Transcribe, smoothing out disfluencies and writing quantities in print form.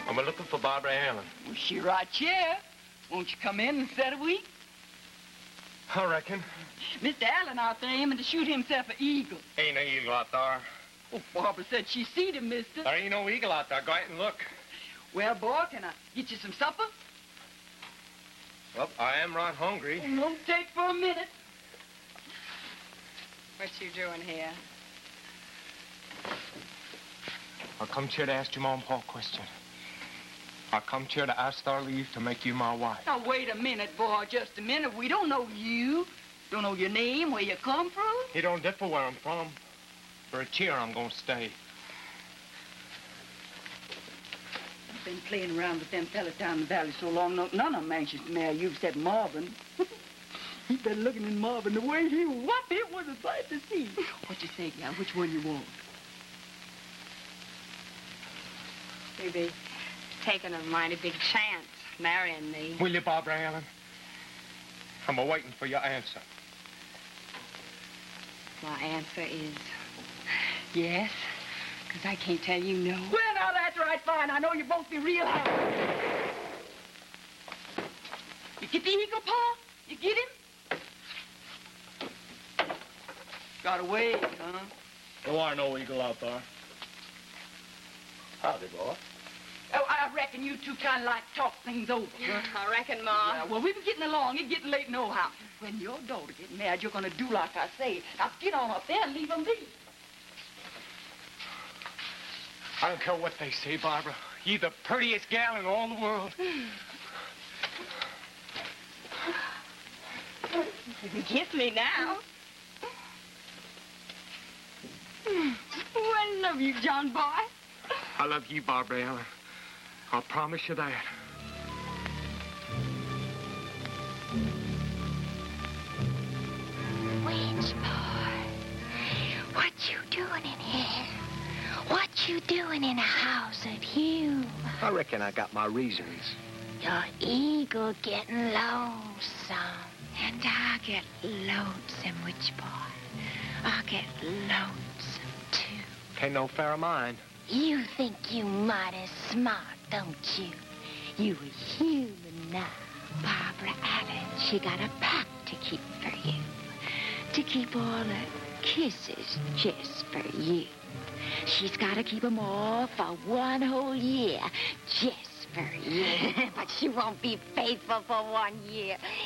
I'm looking for Barbara Allen. Well, she right here. Won't you come in and set a week? I reckon. Mr. Allen out there aiming to shoot himself an eagle. Ain't no eagle out there. Oh, Barbara said she seen him, mister. There ain't no eagle out there. Go out and look. Well, boy, can I get you some supper? Well, I am right hungry. It won't take for a minute. What you doing here? I come here to ask your mom and pa a question. I come here to ask their leave to make you my wife. Now, wait a minute, boy, just a minute. We don't know you. Don't know your name, where you come from. It don't differ where I'm from. For a cheer, I'm gonna stay. I've been playing around with them fellas down the valley so long, none of them anxious to marry you except Marvin. He's been looking at Marvin the way he whooped. It was a sight to see. What you say, gal? Which one you want? You be taking a mighty big chance marrying me. Will you, Barbara Allen? I'm a-waiting for your answer. My answer is yes, because I can't tell you no. Well, now, that's right, fine. I know you both be real happy. You get the eagle, Pa? You get him? Got away, huh? There are no eagle out there. Howdy, boy. Oh, I reckon you two kind of like talk things over, huh? I reckon, Ma. Yeah, well, we've been getting along. It's getting late nohow. When your daughter gets mad, you're going to do like I say. Now, get on up there and leave them be. I don't care what they say, Barbara. You're the prettiest gal in all the world. You can kiss me now. Oh, I love you, John boy. I love you, Barbara Allen. I'll promise you that. Winch boy, what you doing in here? What you doing in a house of you? I reckon I got my reasons. Your eagle getting lonesome. And I get lonesome, witch boy. I get lonesome, too. Ain't no fair of mine. You think you mighty smart, don't you? You a human now. Barbara Allen, she got a pact to keep for you. To keep all the kisses just for you. She's got to keep them all for 1 whole year just for you. But she won't be faithful for 1 year.